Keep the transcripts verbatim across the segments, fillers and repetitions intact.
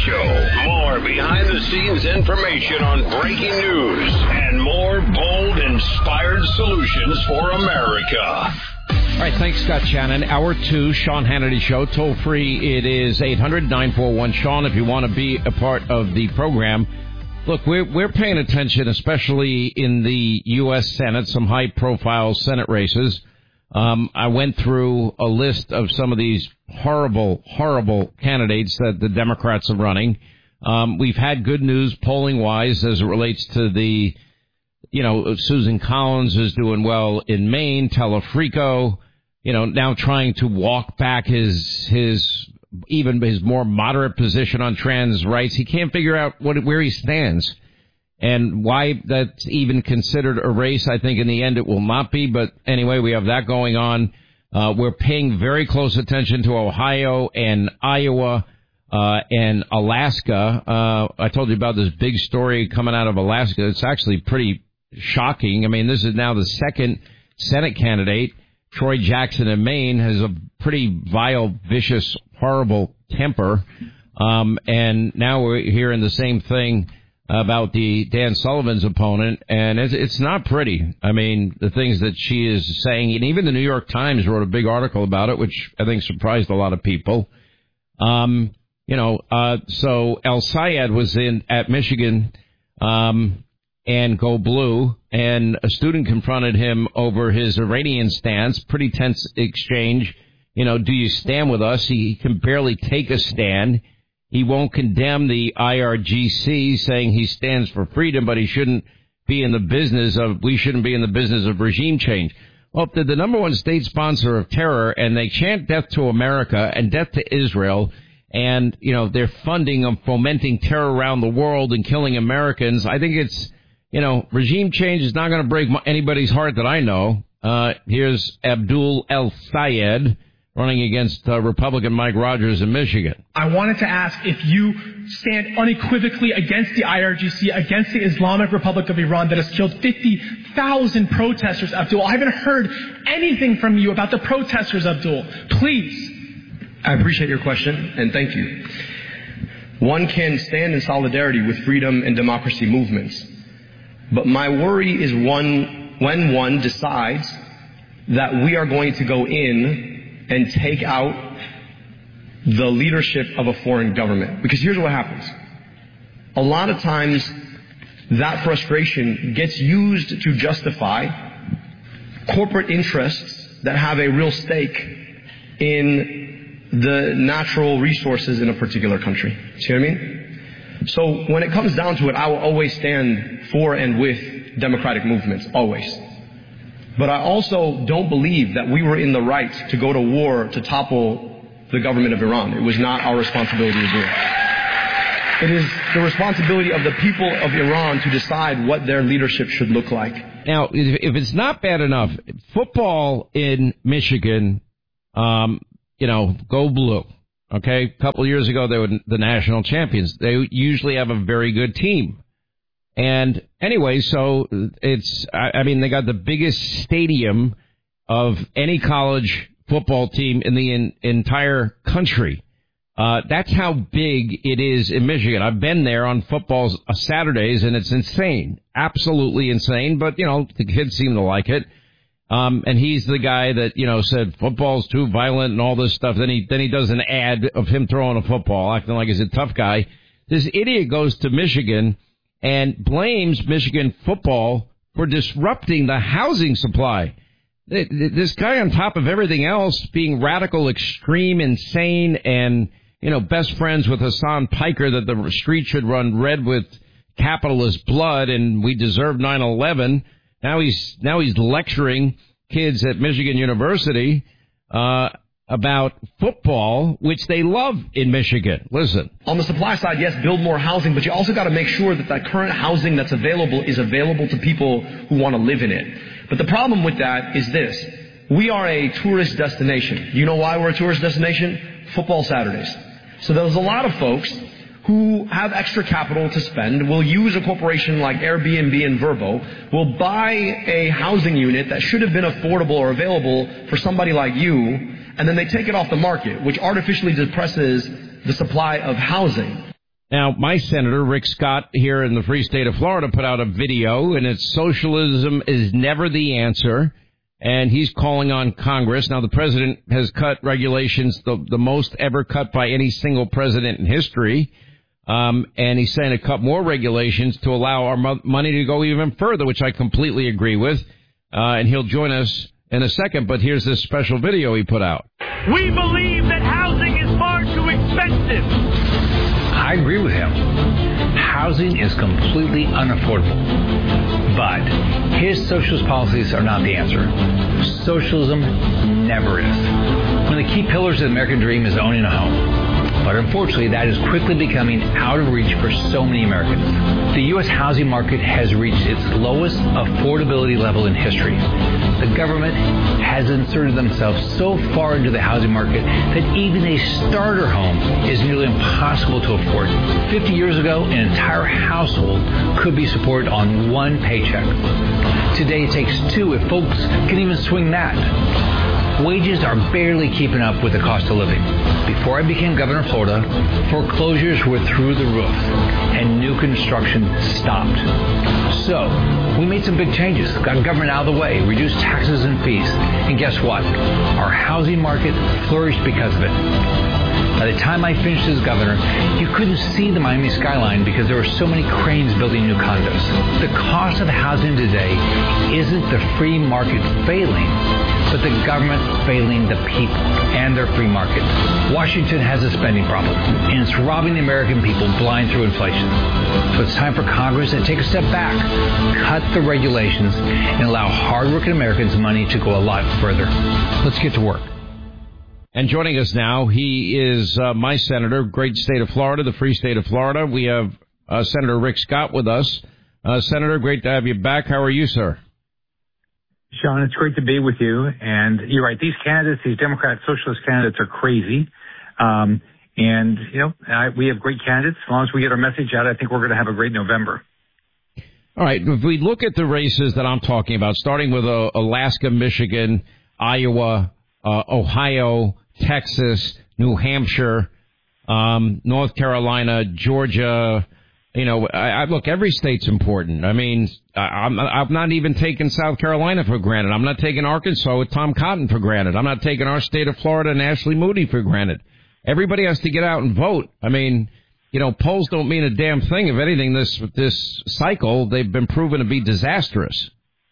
Show. More behind-the-scenes information on breaking news and more bold, inspired solutions for America. All right, thanks, Scott Shannon. Hour two, Sean Hannity Show. Toll free, it is eight hundred, nine four one, Sean, if you want to be a part of the program. Look, we're, we're paying attention, especially in the U S. Senate, some high-profile Senate races. Um, I went through a list of some of these horrible, horrible candidates that the Democrats are running. Um, we've had good news polling-wise as it relates to the, you know, Susan Collins is doing well in Maine, Telefrico, you know, now trying to walk back his, his, even his more moderate position on trans rights. He can't figure out what, where he stands. And why that's even considered a race, I think in the end it will not be. But anyway, we have that going on. Uh, we're paying very close attention to Ohio and Iowa uh, and Alaska. Uh, I told you about this big story coming out of Alaska. It's actually pretty shocking. I mean, this is now the second Senate candidate. Troy Jackson in Maine has a pretty vile, vicious, horrible temper. Um, and now we're hearing the same thing about the Dan Sullivan's opponent, and it's, it's not pretty. I mean, the things that she is saying, and even the New York Times wrote a big article about it, which I think surprised a lot of people. Um, you know, uh, so El Sayed was in at Michigan, um, and Go Blue, and a student confronted him over his Iranian stance. Pretty tense exchange. You know, do you stand with us? He can barely take a stand. He won't condemn the I R G C, saying he stands for freedom, but he shouldn't be in the business of, we shouldn't be in the business of regime change. Well, they're the number one state sponsor of terror, and they chant death to America and death to Israel, and, you know, they're funding of fomenting terror around the world and killing Americans. I think it's, you know, regime change is not going to break anybody's heart that I know. Uh, here's Abdul El Sayed running against uh, Republican Mike Rogers in Michigan. I wanted to ask if you stand unequivocally against the I R G C, against the Islamic Republic of Iran that has killed fifty thousand protesters, Abdul. I haven't heard anything from you about the protesters, Abdul. Please. I appreciate your question, and thank you. One can stand in solidarity with freedom and democracy movements, but my worry is one when one decides that we are going to go in and take out the leadership of a foreign government. Because here's what happens. A lot of times, that frustration gets used to justify corporate interests that have a real stake in the natural resources in a particular country. See what I mean? So when it comes down to it, I will always stand for and with democratic movements, always. But I also don't believe that we were in the right to go to war to topple the government of Iran. It was not our responsibility to do it. It is the responsibility of the people of Iran to decide what their leadership should look like. Now, if it's not bad enough, football in Michigan, um, you know, Go Blue. Okay, a couple of years ago, they were the national champions. They usually have a very good team. And anyway, so it's, I mean, they got the biggest stadium of any college football team in the in, entire country. Uh, that's how big it is in Michigan. I've been there on football Saturdays, and it's insane. Absolutely insane. But, you know, the kids seem to like it. Um, and he's the guy that, you know, said football's too violent and all this stuff. Then he, then he does an ad of him throwing a football, acting like he's a tough guy. This idiot goes to Michigan and blames Michigan football for disrupting the housing supply. This guy, on top of everything else, being radical, extreme, insane, and, you know, best friends with Hassan Piker, that the street should run red with capitalist blood and we deserve nine eleven. Now he's, now he's lecturing kids at Michigan University, uh, about football, which they love in Michigan. Listen. On the supply side, yes, build more housing, but you also got to make sure that that current housing that's available is available to people who want to live in it. But the problem with that is this. We are a tourist destination. You know why we're a tourist destination? Football Saturdays. So there's a lot of folks who have extra capital to spend, will use a corporation like Airbnb and Verbo, will buy a housing unit that should have been affordable or available for somebody like you, and then they take it off the market, which artificially depresses the supply of housing. Now, my senator, Rick Scott, here in the free state of Florida, put out a video, and it's socialism is never the answer, and he's calling on Congress. Now, the president has cut regulations, the, the most ever cut by any single president in history, um, and he's saying to cut more regulations to allow our mo- money to go even further, which I completely agree with, uh, and he'll join us in a second, but here's this special video he put out. We believe that housing is far too expensive. I agree with him. Housing is completely unaffordable. But his socialist policies are not the answer. Socialism never is. One of the key pillars of the American dream is owning a home. But unfortunately, that is quickly becoming out of reach for so many Americans. The U S housing market has reached its lowest affordability level in history. The government has inserted themselves so far into the housing market that even a starter home is nearly impossible to afford. Fifty years ago, an entire household could be supported on one paycheck. Today, it takes two if folks can even swing that. Wages are barely keeping up with the cost of living. Before I became governor of Florida, foreclosures were through the roof and new construction stopped. So, we made some big changes, got government out of the way, reduced taxes and fees, and guess what? Our housing market flourished because of it. By the time I finished as governor, you couldn't see the Miami skyline because there were so many cranes building new condos. The cost of housing today isn't the free market failing, but the government failing the people and their free market. Washington has a spending problem, and it's robbing the American people blind through inflation. So it's time for Congress to take a step back, cut the regulations, and allow hardworking Americans money to go a lot further. Let's get to work. And joining us now, he is uh, my senator, great state of Florida, the free state of Florida. We have uh, Senator Rick Scott with us. Uh, Senator, great to have you back. How are you, sir? Sean, it's great to be with you. And you're right. These candidates, these Democrat socialist candidates are crazy. Um, and, you know, I, we have great candidates. As long as we get our message out, I think we're going to have a great November. All right. If we look at the races that I'm talking about, starting with uh, Alaska, Michigan, Iowa, uh, Ohio, Texas, New Hampshire, um, North Carolina, Georgia. You know, I, I look, every state's important. I mean, I, I'm, I'm not even taking South Carolina for granted. I'm not taking Arkansas with Tom Cotton for granted. I'm not taking our state of Florida and Ashley Moody for granted. Everybody has to get out and vote. I mean, you know, polls don't mean a damn thing. If anything, this this cycle, they've been proven to be disastrous.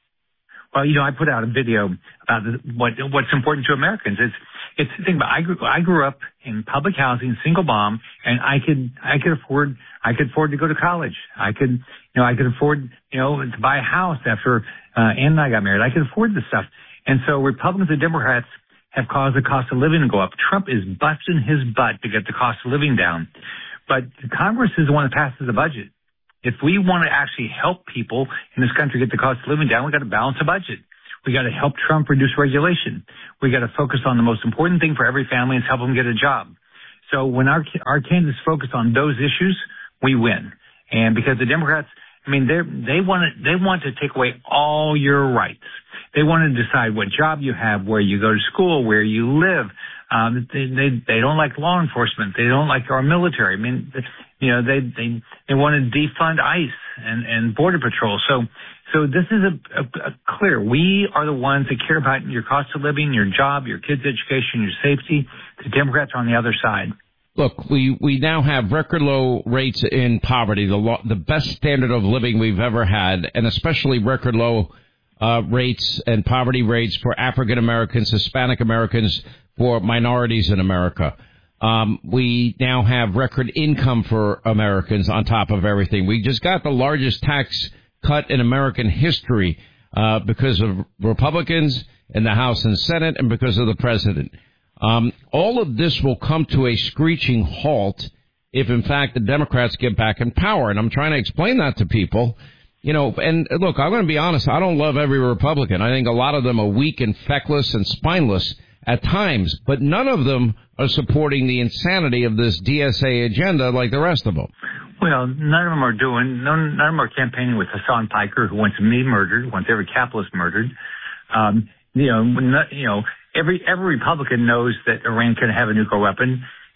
Well, you know, I put out a video about the, what what's important to Americans. It's it's the thing about I grew I grew up in public housing, single mom, and I could I could afford I could afford to go to college. I could you know I could afford you know to buy a house after uh, Ann and I got married. I could afford this stuff, and so Republicans and Democrats have caused the cost of living to go up. Trump is busting his butt to get the cost of living down, but Congress is the one that passes the budget. If we want to actually help people in this country get the cost of living down, we got to balance the budget. We got to help Trump reduce regulation. We got to focus on the most important thing for every family is help them get a job. So when our our candidates focus on those issues, we win. And because the Democrats, I mean, they they want to they want to take away all your rights. They want to decide what job you have, where you go to school, where you live. Um, they, they they don't like law enforcement. They don't like our military. I mean, you know, they they they want to defund ICE and and Border Patrol. So so this is a, a, a clear. We are the ones that care about your cost of living, your job, your kids' education, your safety. The Democrats are on the other side. Look, we, we now have record low rates in poverty, the lo- the best standard of living we've ever had, and especially record low uh, rates and poverty rates for African Americans, Hispanic Americans, for minorities in America. Um, we now have record income for Americans on top of everything. We just got the largest tax cut in American history uh, because of Republicans in the House and Senate and because of the president. Um, all of this will come to a screeching halt if, in fact, the Democrats get back in power. And I'm trying to explain that to people. You know, and look, I'm going to be honest. I don't love every Republican. I think a lot of them are weak and feckless and spineless at times, but none of them are supporting the insanity of this D S A agenda like the rest of them. Well, none of them are doing, none, none of them are campaigning with Hassan Piker, who wants me murdered, wants every capitalist murdered. Um, you know, not, you know, every every Republican knows that Iran can have a nuclear weapon,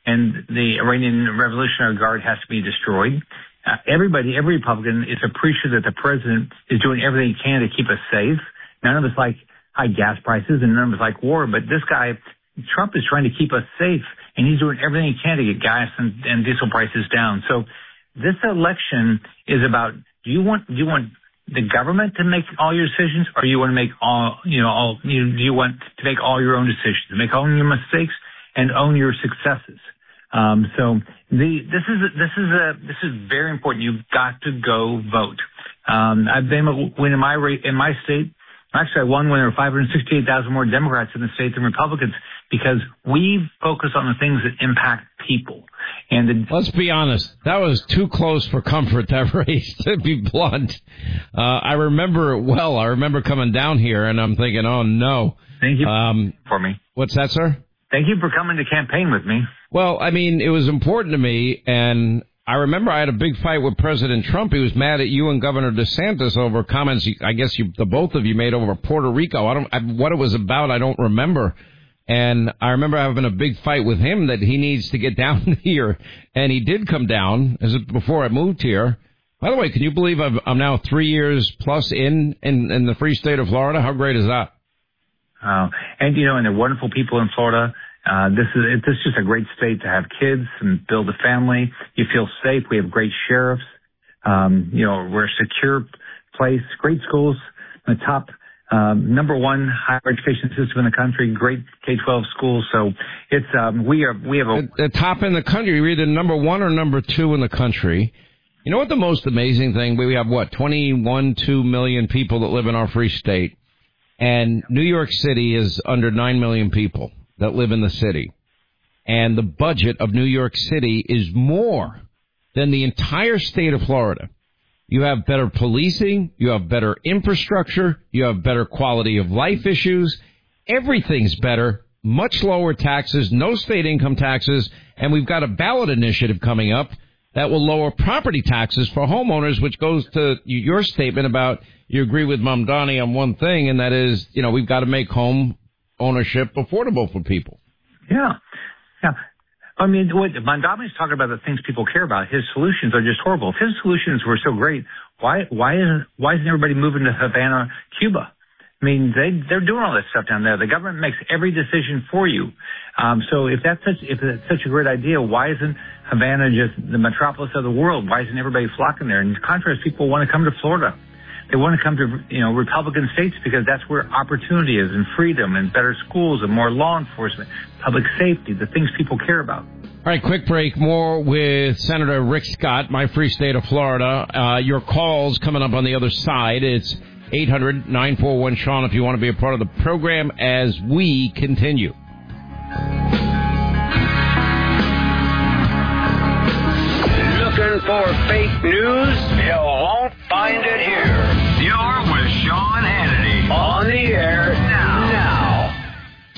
and the Iranian Revolutionary Guard has to be destroyed. Uh, everybody, every Republican is appreciative that the president is doing everything he can to keep us safe. None of us like high gas prices, and none of us like war, but this guy, Trump, is trying to keep us safe, and he's doing everything he can to get gas and, and diesel prices down. So this election is about, do you want, do you want the government to make all your decisions, or do you want to make all, you know, all, you, do you want to make all your own decisions, make all your mistakes and own your successes? Um, so the, this is, this is a, this is very important. You've got to go vote. Um, I've been in my rate, in my state. Actually, I won when there were five hundred sixty-eight thousand more Democrats in the state than Republicans, because we focus on the things that impact people. And the, let's be honest, that was too close for comfort, that race, to be blunt. Uh, I remember it well. I remember coming down here, and I'm thinking, oh, no. Thank you um, for me. What's that, sir? Thank you for coming to campaign with me. Well, I mean, it was important to me, and I remember I had a big fight with President Trump. He was mad at you and Governor DeSantis over comments, I guess you, the both of you made over Puerto Rico. I don't, I, what it was about, I don't remember. And I remember having a big fight with him that he needs to get down here. And he did come down as before I moved here. By the way, can you believe I've, I'm now three years plus in, in, in the free state of Florida? How great is that? Uh, and, you know, and the wonderful people in Florida. Uh, this is, it, this is just a great state to have kids and build a family. You feel safe. We have great sheriffs. Um, you know, we're a secure place, great schools, the top, um, number one higher education system in the country, great K twelve schools. So it's, um, we are, we have a, the top in the country. You're either number one or number two in the country. You know what the most amazing thing? We have what, twenty-one, two million people that live in our free state. And New York City is under nine million people that live in the city. And the budget of New York City is more than the entire state of Florida. You have better policing, you have better infrastructure, you have better quality of life issues. Everything's better, much lower taxes, no state income taxes, and we've got a ballot initiative coming up that will lower property taxes for homeowners, which goes to your statement about you agree with Mamdani on one thing, and that is, you know, we've got to make home ownership affordable for people. Yeah. Yeah. I mean, what Mamdani's talking about, the things people care about, his solutions are just horrible. If his solutions were so great, why why isn't why isn't everybody moving to Havana, Cuba? I mean, they they're doing all this stuff down there. The government makes every decision for you. Um, so if that's such if it's such a great idea, why isn't Havana just the metropolis of the world? Why isn't everybody flocking there? And in contrast, people want to come to Florida. They want to come to, you know, Republican states because that's where opportunity is and freedom and better schools and more law enforcement, public safety, the things people care about. All right, quick break. More with Senator Rick Scott, my free state of Florida. Uh, your calls coming up on the other side. It's eight hundred, nine four one, Sean if you want to be a part of the program as we continue. Looking for fake news? You won't find it here. You're with Sean Hannity on the air now. Now.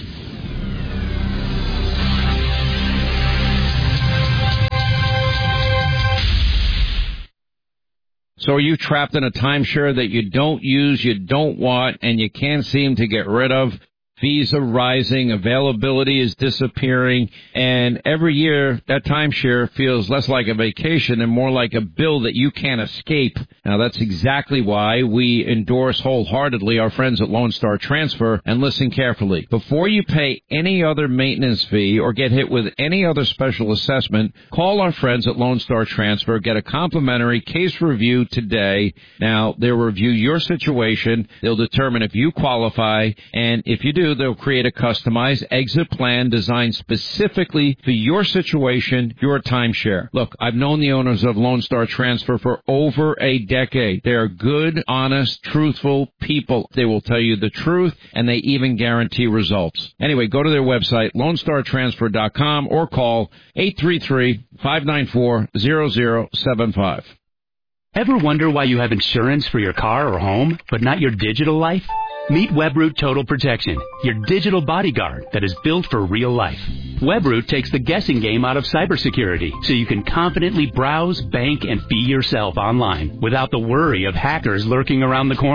So are you trapped in a timeshare that you don't use, you don't want, and you can't seem to get rid of? Fees are rising, availability is disappearing, and every year that timeshare feels less like a vacation and more like a bill that you can't escape. Now, that's exactly why we endorse wholeheartedly our friends at Lone Star Transfer, and listen carefully. Before you pay any other maintenance fee or get hit with any other special assessment, call our friends at Lone Star Transfer, get a complimentary case review today. Now, they'll review your situation, they'll determine if you qualify, and if you do, they'll create a customized exit plan designed specifically for your situation, your timeshare. Look, I've known the owners of Lone Star Transfer for over a decade. They are good, honest, truthful people. They will tell you the truth, and they even guarantee results. Anyway, go to their website, lone star transfer dot com, or call eight three three, five nine four, zero zero seven five. Ever wonder why you have insurance for your car or home, but not your digital life? Meet Webroot Total Protection, your digital bodyguard that is built for real life. Webroot takes the guessing game out of cybersecurity, so you can confidently browse, bank, and fee yourself online without the worry of hackers lurking around the corner.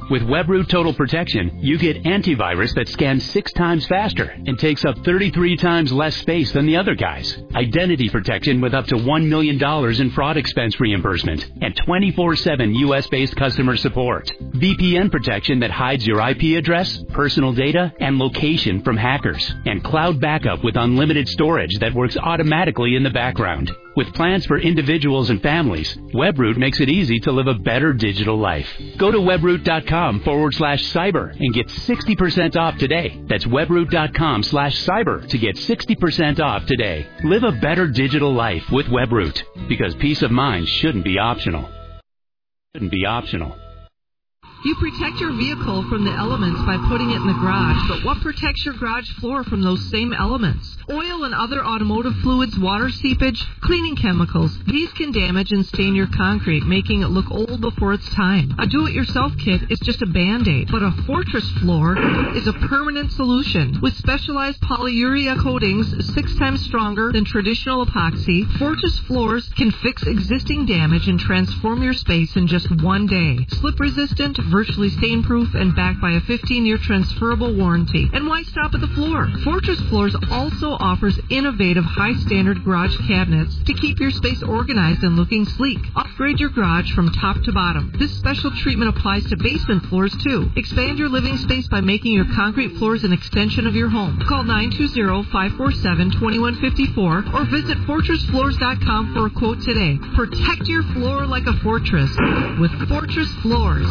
With WebRoot Total Protection, you get antivirus that scans six times faster and takes up thirty-three times less space than the other guys. Identity protection with up to one million dollars in fraud expense reimbursement and twenty-four seven U S-based customer support. V P N protection that hides your I P address, personal data, and location from hackers. And cloud backup with unlimited storage that works automatically in the background. With plans for individuals and families, WebRoot makes it easy to live a better digital life. Go to webroot.com forward slash cyber and get sixty percent off today. That's webroot.com slash cyber to get sixty percent off today. Live a better digital life with WebRoot, because peace of mind shouldn't be optional. Shouldn't be optional. You protect your vehicle from the elements by putting it in the garage, but what protects your garage floor from those same elements? Oil and other automotive fluids, water seepage, cleaning chemicals. These can damage and stain your concrete, making it look old before its time. A do-it-yourself kit is just a Band-Aid, but a Fortress floor is a permanent solution. With specialized polyurea coatings six times stronger than traditional epoxy, Fortress floors can fix existing damage and transform your space in just one day. Slip-resistant, virtually stain-proof, and backed by a fifteen-year transferable warranty. And why stop at the floor? Fortress Floors also offers innovative high-standard garage cabinets to keep your space organized and looking sleek. Upgrade your garage from top to bottom. This special treatment applies to basement floors, too. Expand your living space by making your concrete floors an extension of your home. Call nine two zero, five four seven, two one five four or visit fortress floors dot com for a quote today. Protect your floor like a fortress with Fortress Floors.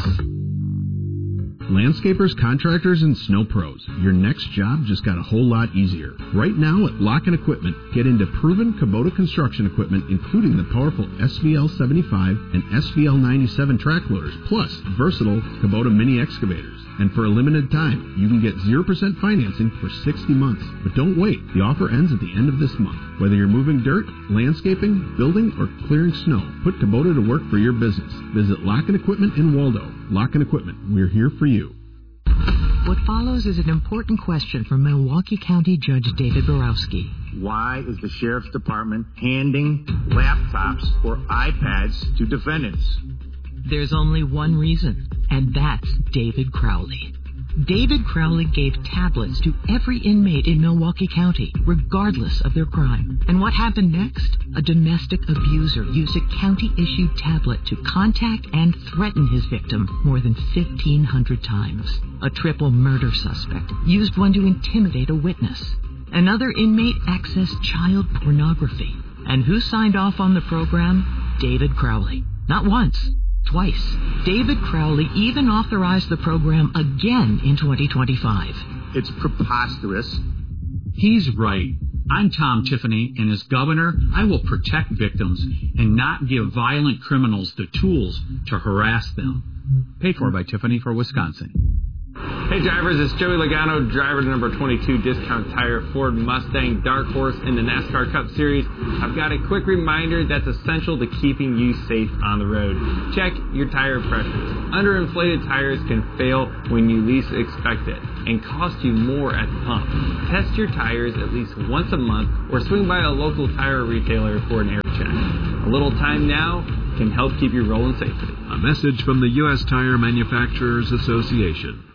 Landscapers, contractors, and snow pros. Your next job just got a whole lot easier. Right now at Lock and Equipment, get into proven Kubota construction equipment, including the powerful S V L seventy-five and S V L ninety-seven track loaders, plus versatile Kubota mini excavators. And for a limited time, you can get zero percent financing for sixty months. But don't wait. The offer ends at the end of this month. Whether you're moving dirt, landscaping, building, or clearing snow, put Kubota to work for your business. Visit Lock and Equipment in Waldo. Lock and Equipment. We're here for you. What follows is an important question from Milwaukee County Judge David Borowski. Why is the Sheriff's Department handing laptops or iPads to defendants? There's only one reason, and that's David Crowley. David Crowley gave tablets to every inmate in Milwaukee County, regardless of their crime. And what happened next? A domestic abuser used a county-issued tablet to contact and threaten his victim more than fifteen hundred times. A triple murder suspect used one to intimidate a witness. Another inmate accessed child pornography. And who signed off on the program? David Crowley. Not once. Twice. David Crowley even authorized the program again in twenty twenty-five. It's preposterous. He's right. I'm Tom Tiffany, and as governor, I will protect victims and not give violent criminals the tools to harass them. Paid for by Tiffany for Wisconsin. Hey drivers, it's Joey Logano, driver number twenty-two, Discount Tire Ford Mustang Dark Horse in the NASCAR Cup Series. I've got a quick reminder that's essential to keeping you safe on the road. Check your tire pressures. Underinflated tires can fail when you least expect it and cost you more at the pump. Test your tires at least once a month or swing by a local tire retailer for an air check. A little time now can help keep you rolling safely. A message from the U S Tire Manufacturers Association.